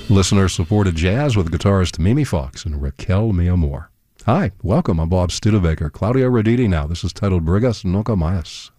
Listener-supported jazz with guitarist Mimi Fox and Raquel Miamor. Hi, welcome. I'm Bob Studebaker. Claudio Roditi now. This is titled Brigas Nunca Más.